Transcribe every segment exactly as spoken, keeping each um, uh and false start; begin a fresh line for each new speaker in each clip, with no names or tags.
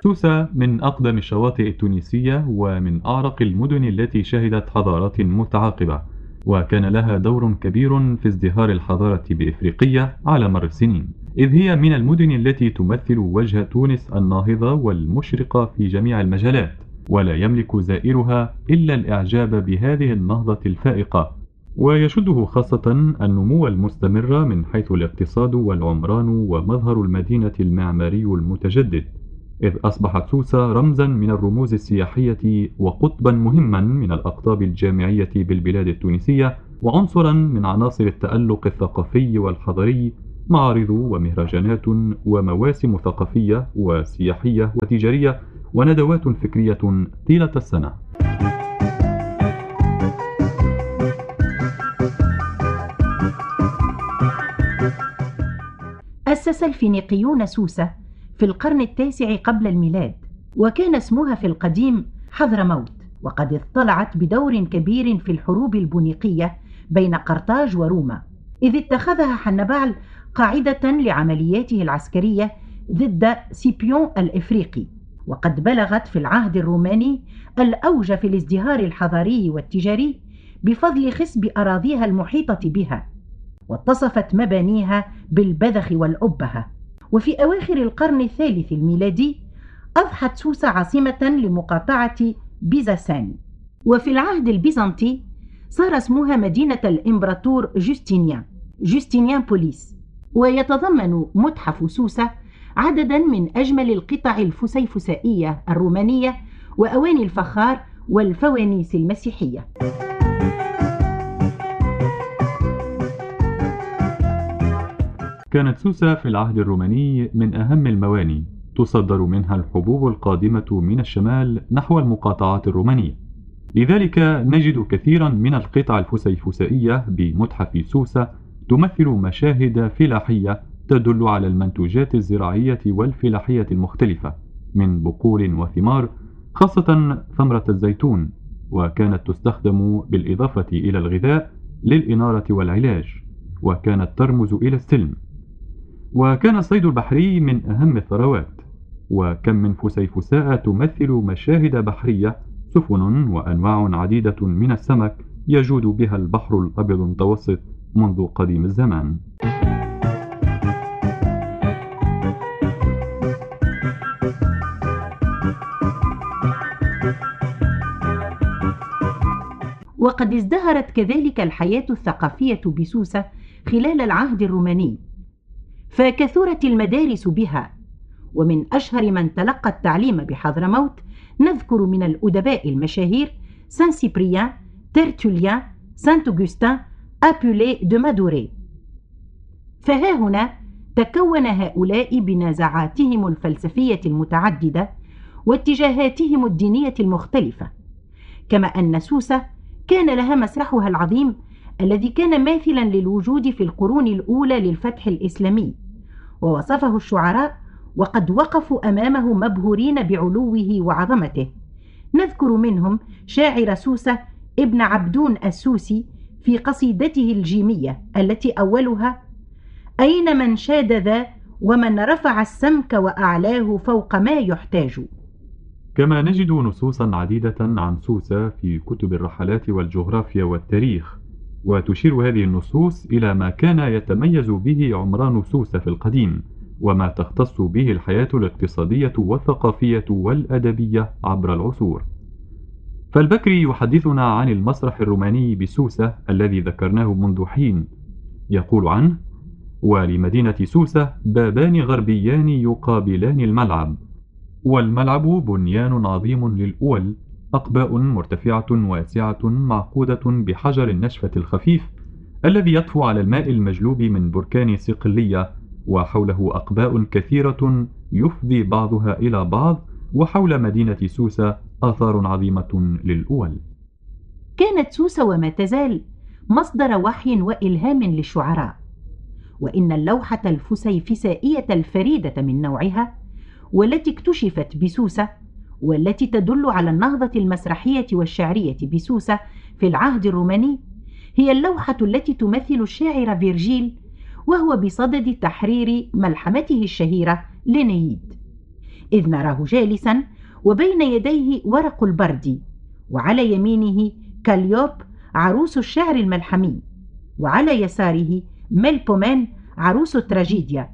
سوسة من أقدم الشواطئ التونسية ومن أعرق المدن التي شهدت حضارات متعاقبة، وكان لها دور كبير في ازدهار الحضارة بإفريقية على مر السنين، إذ هي من المدن التي تمثل وجه تونس الناهضة والمشرقة في جميع المجالات، ولا يملك زائرها إلا الإعجاب بهذه النهضة الفائقة، ويشده خاصة النمو المستمر من حيث الاقتصاد والعمران ومظهر المدينة المعماري المتجدد، إذ أصبحت سوسة رمزا من الرموز السياحية وقطبا مهما من الأقطاب الجامعية بالبلاد التونسية، وعنصرا من عناصر التألق الثقافي والحضاري، معارض ومهرجانات ومواسم ثقافية وسياحية وتجارية وندوات فكرية طيلة السنة.
أسس الفينيقيون سوسة في القرن التاسع قبل الميلاد، وكان اسمها في القديم حضرموت، وقد اطلعت بدور كبير في الحروب البونيقية بين قرطاج وروما، إذ اتخذها حنبال قاعدة لعملياته العسكرية ضد سيبيون الإفريقي، وقد بلغت في العهد الروماني الأوج في الازدهار الحضاري والتجاري بفضل خصب أراضيها المحيطة بها، واتصفت مبانيها بالبذخ والأبهة. وفي أواخر القرن الثالث الميلادي أضحت سوسة عاصمة لمقاطعة بيزاسان، وفي العهد البيزنطي صار اسمها مدينة الإمبراطور جوستينيان جوستينيان بوليس. ويتضمن متحف سوسة عددا من أجمل القطع الفسيفسائية الرومانية وأواني الفخار والفوانيس المسيحية.
كانت سوسة في العهد الروماني من أهم المواني، تصدر منها الحبوب القادمة من الشمال نحو المقاطعات الرومانية، لذلك نجد كثيرا من القطع الفسيفسائية بمتحف سوسة تمثل مشاهد فلاحية تدل على المنتوجات الزراعية والفلاحية المختلفة من بقول وثمار، خاصة ثمرة الزيتون، وكانت تستخدم بالإضافة إلى الغذاء للإنارة والعلاج، وكانت ترمز إلى السلم. وكان الصيد البحري من أهم الثروات، وكم من فسيفساء تمثل مشاهد بحرية، سفن وأنواع عديدة من السمك يجود بها البحر الأبيض المتوسط منذ قديم الزمان.
وقد ازدهرت كذلك الحياة الثقافية بسوسة خلال العهد الروماني، فكثرت المدارس بها، ومن أشهر من تلقى التعليم بحضرموت نذكر من الأدباء المشاهير سان سيبريان، تيرتوليان، سانت أوغسطين، أبولي دو مادوري. فها هنا تكون هؤلاء بنزعاتهم الفلسفية المتعددة واتجاهاتهم الدينية المختلفة، كما أن سوسة كان لها مسرحها العظيم الذي كان ماثلا للوجود في القرون الأولى للفتح الإسلامي، ووصفه الشعراء وقد وقفوا أمامه مبهورين بعلوه وعظمته. نذكر منهم شاعر سوسة ابن عبدون السوسي في قصيدته الجيمية التي أولها: أين من شاد ذا ومن رفع السمك وأعلاه فوق ما يحتاج.
كما نجد نصوصا عديدة عن سوسة في كتب الرحلات والجغرافيا والتاريخ، وتشير هذه النصوص إلى ما كان يتميز به عمران سوسة في القديم، وما تختص به الحياة الاقتصادية والثقافية والأدبية عبر العصور. فالبكري يحدثنا عن المسرح الروماني بسوسة الذي ذكرناه منذ حين، يقول عنه: ولمدينة سوسة بابان غربيان يقابلان الملعب، والملعب بنيان عظيم للأول، أقباء مرتفعة واسعة معقودة بحجر النشفة الخفيف الذي يطفو على الماء المجلوب من بركان صقلية، وحوله أقباء كثيرة يفضي بعضها إلى بعض، وحول مدينة سوسة آثار عظيمة للأول.
كانت سوسة وما تزال مصدر وحي وإلهام للشعراء، وإن اللوحة الفسيفسائية الفريدة من نوعها والتي اكتشفت بسوسة، والتي تدل على النهضة المسرحية والشعرية بسوسة في العهد الروماني، هي اللوحة التي تمثل الشاعر فيرجيل وهو بصدد تحرير ملحمته الشهيرة لينييد. إذ نراه جالسا وبين يديه ورق البرد، وعلى يمينه كاليوب عروس الشعر الملحمي، وعلى يساره ميلبومين عروس التراجيديا.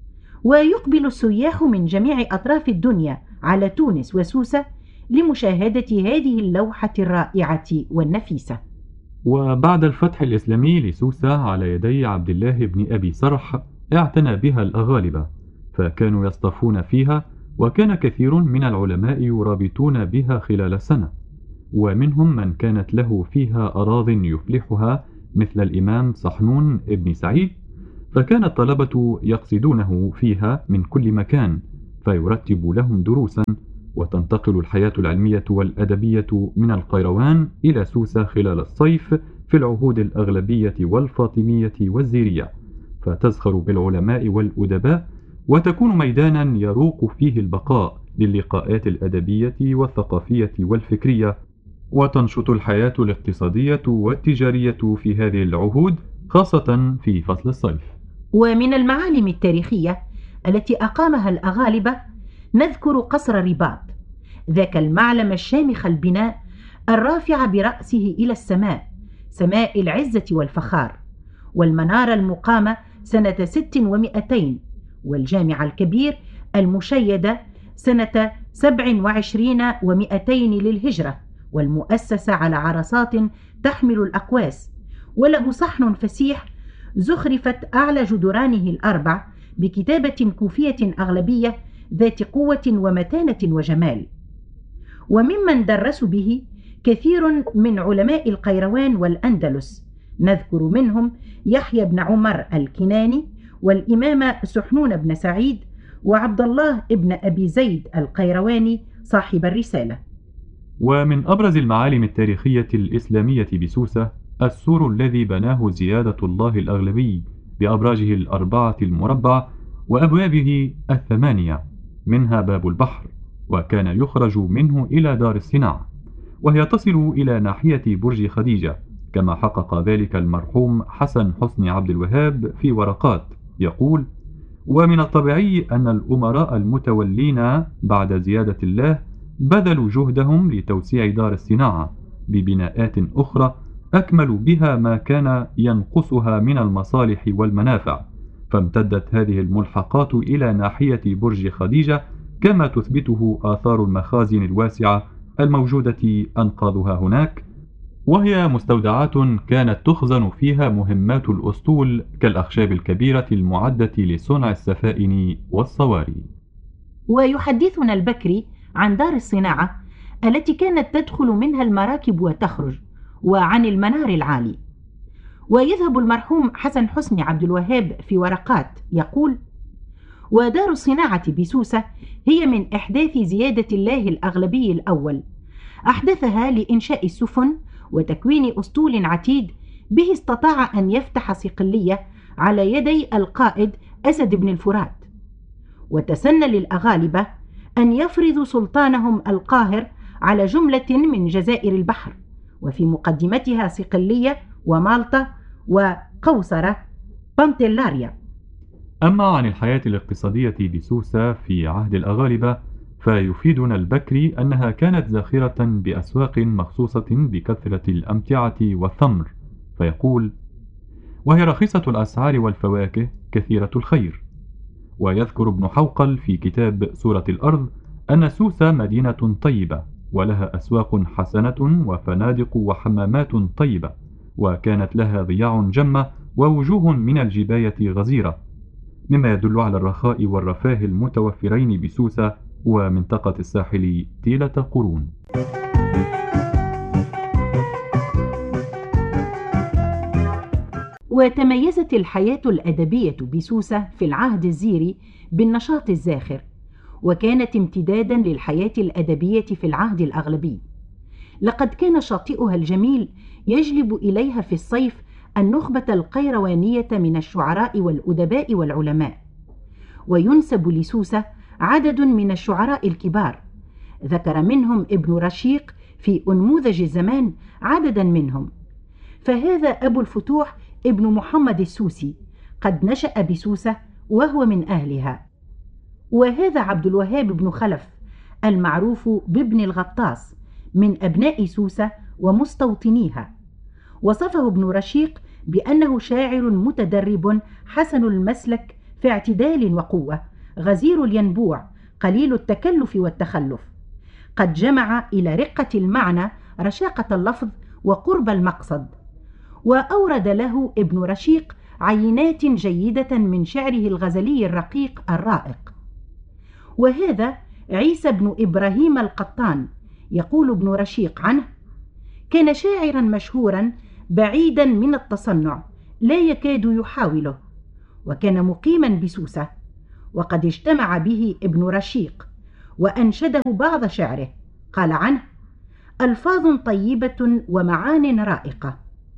ويقبل السياح من جميع أطراف الدنيا على تونس وسوسة لمشاهدة هذه اللوحة الرائعة والنفيسة.
وبعد الفتح الإسلامي لسوسة على يدي عبد الله بن أبي سرح اعتنى بها الأغالبة، فكانوا يصطفون فيها، وكان كثير من العلماء يرابطون بها خلال السنة، ومنهم من كانت له فيها أراض يفلحها مثل الإمام صحنون ابن سعيد، فكان الطلبة يقصدونه فيها من كل مكان فيرتب لهم دروسا، وتنتقل الحياة العلمية والأدبية من القيروان إلى سوسة خلال الصيف في العهود الأغلبية والفاطمية والزيرية، فتزخر بالعلماء والأدباء، وتكون ميدانا يروق فيه البقاء للقاءات الأدبية والثقافية والفكرية، وتنشط الحياة الاقتصادية والتجارية في هذه العهود خاصة في فصل الصيف.
ومن المعالم التاريخية التي أقامها الأغالبة نذكر قصر رباط، ذاك المعلم الشامخ البناء الرافع برأسه إلى السماء، سماء العزة والفخار، والمنارة المقامة سنة ست ومئتين، والجامع الكبير المشيدة سنة سبع وعشرين ومئتين للهجرة، والمؤسسة على عرصات تحمل الأقواس، وله صحن فسيح زخرفت أعلى جدرانه الأربع بكتابة كوفية أغلبية ذات قوة ومتانة وجمال. وممن درسوا به كثير من علماء القيروان والأندلس، نذكر منهم يحيى بن عمر الكناني، والإمام سحنون بن سعيد، وعبد الله بن أبي زيد القيرواني صاحب الرسالة.
ومن أبرز المعالم التاريخية الإسلامية بسوسة السور الذي بناه زيادة الله الأغلبي بأبراجه الأربعة المربع وأبوابه الثمانية، منها باب البحر، وكان يخرج منه إلى دار الصناعة، وهي تصل إلى ناحية برج خديجة، كما حقق ذلك المرحوم حسن حسني عبد الوهاب في ورقات، يقول: ومن الطبيعي أن الأمراء المتولين بعد زيادة الله بذلوا جهدهم لتوسيع دار الصناعة ببناءات أخرى أكمل بها ما كان ينقصها من المصالح والمنافع، فامتدت هذه الملحقات إلى ناحية برج خديجة، كما تثبته آثار المخازن الواسعة الموجودة أنقاضها هناك، وهي مستودعات كانت تخزن فيها مهمات الأسطول كالأخشاب الكبيرة المعدة لصنع السفائن والصواري.
ويحدثنا البكري عن دار الصناعة التي كانت تدخل منها المراكب وتخرج، وعن المنار العالي. ويذهب المرحوم حسن حسني عبد الوهاب في ورقات يقول: ودار الصناعة بسوسة هي من إحداث زيادة الله الأغلبي الأول، أحدثها لإنشاء السفن وتكوين أسطول عتيد به استطاع أن يفتح صقلية على يدي القائد أسد بن الفرات، وتسنى للأغالبة أن يفرض سلطانهم القاهر على جملة من جزائر البحر، وفي مقدمتها صقلية ومالطا وقوصرة بانتلاريا.
أما عن الحياة الاقتصادية بسوسة في عهد الأغالبة فيفيدنا البكري أنها كانت زاخرة بأسواق مخصوصة بكثرة الأمتعة والثمر، فيقول: وهي رخيصة الأسعار والفواكه كثيرة الخير. ويذكر ابن حوقل في كتاب سورة الأرض أن سوسة مدينة طيبة ولها أسواق حسنة وفنادق وحمامات طيبة، وكانت لها ضياع جمة ووجوه من الجباية غزيرة، مما يدل على الرخاء والرفاه المتوفرين بسوسة ومنطقة الساحل طيلة قرون.
وتميزت الحياة الأدبية بسوسة في العهد الزيري بالنشاط الزاخر، وكانت امتدادا للحياة الأدبية في العهد الأغلبي. لقد كان شاطئها الجميل يجلب إليها في الصيف النخبة القيروانية من الشعراء والأدباء والعلماء، وينسب لسوسة عدد من الشعراء الكبار، ذكر منهم ابن رشيق في أنموذج الزمان عددا منهم، فهذا أبو الفتوح ابن محمد السوسي قد نشأ بسوسة وهو من أهلها. وهذا عبد الوهاب بن خلف المعروف بابن الغطاس من أبناء سوسة ومستوطنيها. وصفه ابن رشيق بأنه شاعر متدرب حسن المسلك في اعتدال وقوة، غزير الينبوع، قليل التكلف والتخلف، قد جمع إلى رقة المعنى رشاقة اللفظ وقرب المقصد. وأورد له ابن رشيق عينات جيدة من شعره الغزلي الرقيق الرائق. وهذا عيسى بن إبراهيم القطان، يقول ابن رشيق عنه: كان شاعرا مشهورا بعيدا من التصنع لا يكاد يحاوله، وكان مقيما بسوسة، وقد اجتمع به ابن رشيق وأنشده بعض شعره. قال عنه: ألفاظ طيبة ومعان رائقة.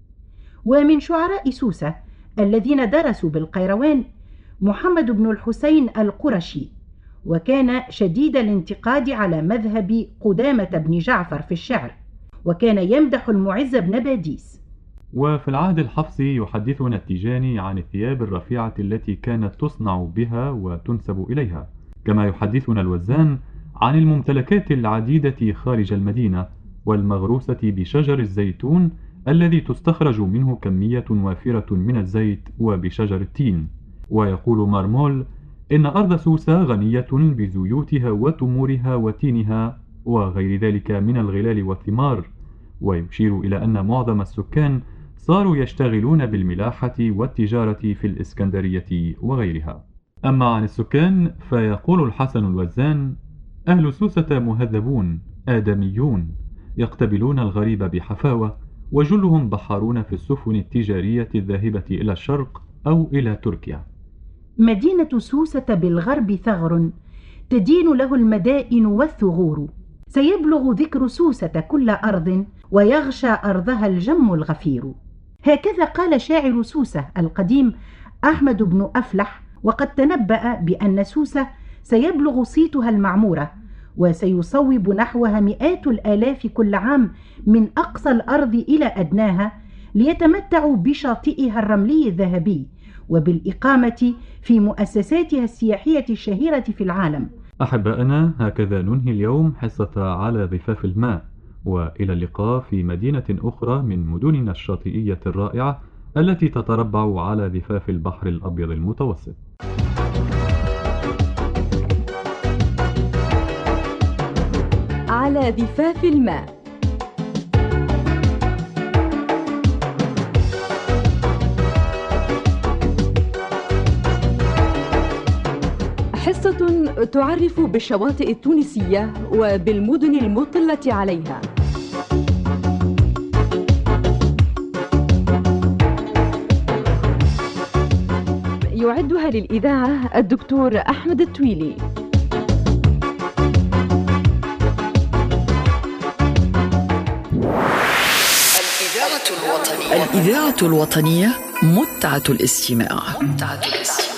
ومن شعراء سوسة الذين درسوا بالقيروان محمد بن الحسين القرشي، وكان شديد الانتقاد على مذهب قدامة بن جعفر في الشعر، وكان يمدح المعز بن باديس.
وفي العهد الحفصي يحدثنا التيجاني عن الثياب الرفيعة التي كانت تصنع بها وتنسب إليها، كما يحدثنا الوزان عن الممتلكات العديدة خارج المدينة والمغروسة بشجر الزيتون الذي تستخرج منه كمية وافرة من الزيت، وبشجر التين. ويقول مرمول إن أرض سوسة غنية بزيوتها وتمورها وتينها وغير ذلك من الغلال والثمار، ويشير إلى أن معظم السكان صاروا يشتغلون بالملاحة والتجارة في الإسكندرية وغيرها. أما عن السكان فيقول الحسن الوزان: أهل سوسة مهذبون آدميون، يقتبلون الغريب بحفاوة، وجلهم بحارون في السفن التجارية الذاهبة إلى الشرق أو إلى تركيا.
مدينة سوسة بالغرب ثغر تدين له المدائن والثغور، سيبلغ ذكر سوسة كل أرض، ويغشى أرضها الجم الغفير. هكذا قال شاعر سوسة القديم أحمد بن أفلح، وقد تنبأ بأن سوسة سيبلغ صيتها المعمورة، وسيصوب نحوها مئات الآلاف كل عام من أقصى الأرض إلى أدناها، ليتمتعوا بشاطئها الرملي الذهبي وبالإقامة في مؤسساتها السياحية الشهيرة في العالم.
أحبائنا، هكذا ننهي اليوم حصة على ضفاف الماء، وإلى اللقاء في مدينة أخرى من مدننا الشاطئية الرائعة التي تتربع على ضفاف البحر الأبيض المتوسط.
على ضفاف الماء، حصة تعرف بالشواطئ التونسية وبالمدن المطلة عليها. يعدها للإذاعة الدكتور أحمد التويلي.
الإذاعة الوطنية، الإذاعة الوطنية، متعة الاستماع. متعة الاستماع.